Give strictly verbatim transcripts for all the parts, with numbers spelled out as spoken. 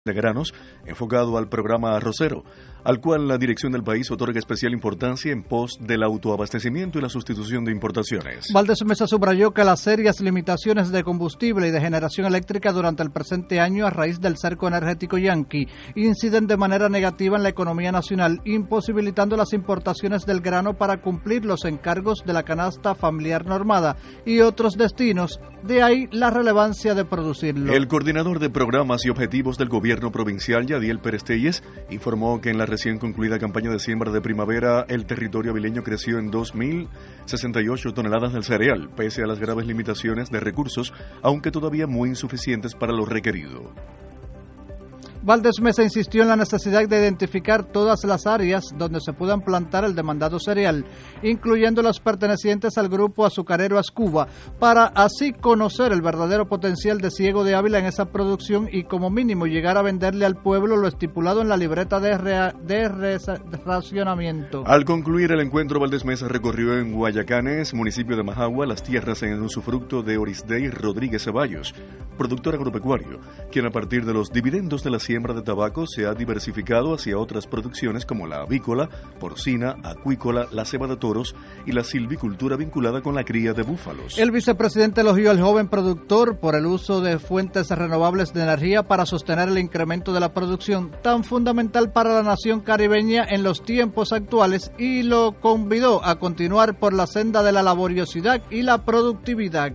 de granos enfocado al programa arrocero, al cual la dirección del país otorga especial importancia en pos del autoabastecimiento y la sustitución de importaciones. Valdés Mesa subrayó que las serias limitaciones de combustible y de generación eléctrica durante el presente año a raíz del cerco energético yanqui inciden de manera negativa en la economía nacional, imposibilitando las importaciones del grano para cumplir los encargos de la canasta familiar normada y otros destinos, de ahí la relevancia de producirlo. El coordinador de programas y objetivos del gobierno provincial, Yadiel Pérez Telles, informó que en la recién concluida campaña de siembra de primavera, el territorio avileño creció en dos mil sesenta y ocho toneladas del cereal, pese a las graves limitaciones de recursos, aunque todavía muy insuficientes para lo requerido. Valdés Mesa insistió en la necesidad de identificar todas las áreas donde se puedan plantar el demandado cereal, incluyendo las pertenecientes al grupo azucarero Ascuba, para así conocer el verdadero potencial de Ciego de Ávila en esa producción y como mínimo llegar a venderle al pueblo lo estipulado en la libreta de, rea, de, re, de racionamiento. Al concluir el encuentro, Valdés Mesa recorrió en Guayacanes, municipio de Majagua, las tierras en usufructo de Orisdey Rodríguez Ceballos, productor agropecuario, quien a partir de los dividendos de la siembra de tabaco se ha diversificado hacia otras producciones como la avícola, porcina, acuícola, la ceba de toros y la silvicultura vinculada con la cría de búfalos. El vicepresidente elogió al joven productor por el uso de fuentes renovables de energía para sostener el incremento de la producción tan fundamental para la nación caribeña en los tiempos actuales y lo convidó a continuar por la senda de la laboriosidad y la productividad.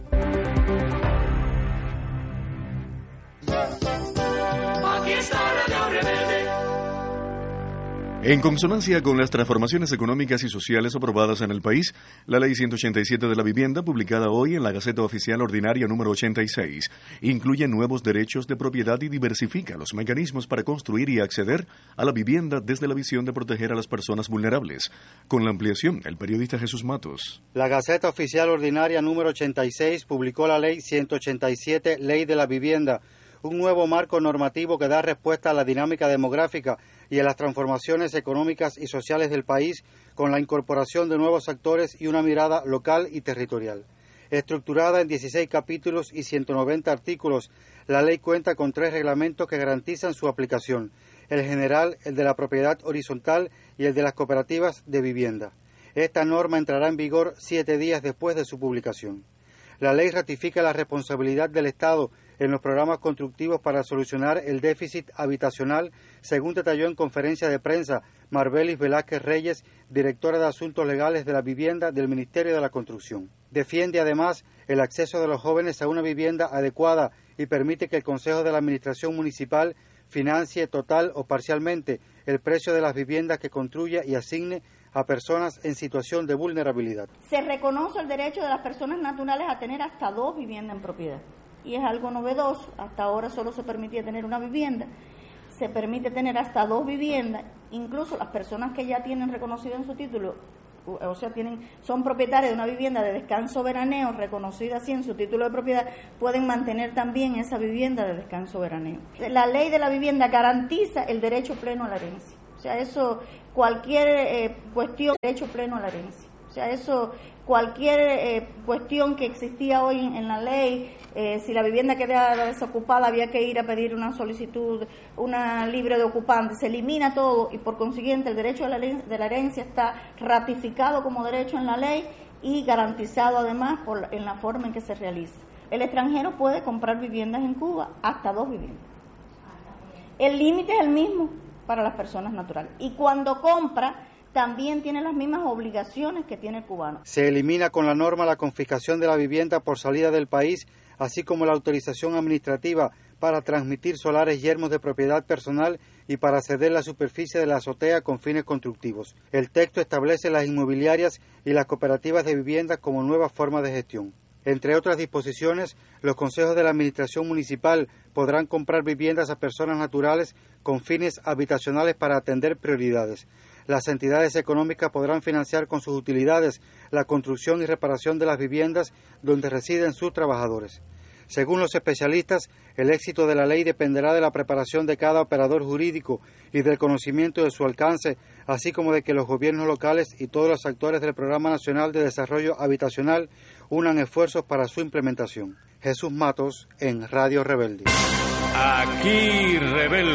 En consonancia con las transformaciones económicas y sociales aprobadas en el país, la Ley ciento ochenta y siete de la Vivienda, publicada hoy en la Gaceta Oficial Ordinaria número ochenta y seis, incluye nuevos derechos de propiedad y diversifica los mecanismos para construir y acceder a la vivienda desde la visión de proteger a las personas vulnerables. Con la ampliación, el periodista Jesús Matos. La Gaceta Oficial Ordinaria número ochenta y seis publicó la Ley ciento ochenta y siete, Ley de la Vivienda, un nuevo marco normativo que da respuesta a la dinámica demográfica y a las transformaciones económicas y sociales del país con la incorporación de nuevos actores y una mirada local y territorial. Estructurada en dieciséis capítulos y ciento noventa artículos, la ley cuenta con tres reglamentos que garantizan su aplicación: el general, el de la propiedad horizontal y el de las cooperativas de vivienda. Esta norma entrará en vigor siete días después de su publicación. La ley ratifica la responsabilidad del Estado en los programas constructivos para solucionar el déficit habitacional, según detalló en conferencia de prensa Marbelis Velázquez Reyes, directora de Asuntos Legales de la Vivienda del Ministerio de la Construcción. Defiende además el acceso de los jóvenes a una vivienda adecuada y permite que el Consejo de la Administración Municipal financie total o parcialmente el precio de las viviendas que construya y asigne a personas en situación de vulnerabilidad. Se reconoce el derecho de las personas naturales a tener hasta dos viviendas en propiedad. Y es algo novedoso, hasta ahora solo se permitía tener una vivienda, se permite tener hasta dos viviendas, incluso las personas que ya tienen reconocido en su título, o sea, tienen son propietarias de una vivienda de descanso veraneo, reconocida así en su título de propiedad, pueden mantener también esa vivienda de descanso veraneo. La ley de la vivienda garantiza el derecho pleno a la herencia, o sea, eso, cualquier eh, cuestión, derecho pleno a la herencia. O sea, eso, cualquier eh, cuestión que existía hoy en, en la ley, eh, si la vivienda quedaba desocupada había que ir a pedir una solicitud, una libre de ocupante, se elimina todo y por consiguiente el derecho de la, de la herencia está ratificado como derecho en la ley y garantizado además por, en la forma en que se realiza. El extranjero puede comprar viviendas en Cuba, hasta dos viviendas. El límite es el mismo para las personas naturales y cuando compra también tiene las mismas obligaciones que tiene el cubano. Se elimina con la norma la confiscación de la vivienda por salida del país, así como la autorización administrativa para transmitir solares yermos de propiedad personal y para ceder la superficie de la azotea con fines constructivos. El texto establece las inmobiliarias y las cooperativas de vivienda como nuevas formas de gestión. Entre otras disposiciones, los consejos de la administración municipal podrán comprar viviendas a personas naturales con fines habitacionales para atender prioridades. Las entidades económicas podrán financiar con sus utilidades la construcción y reparación de las viviendas donde residen sus trabajadores. Según los especialistas, el éxito de la ley dependerá de la preparación de cada operador jurídico y del conocimiento de su alcance, así como de que los gobiernos locales y todos los actores del Programa Nacional de Desarrollo Habitacional unan esfuerzos para su implementación. Jesús Matos, en Radio Rebelde. Aquí Rebelde.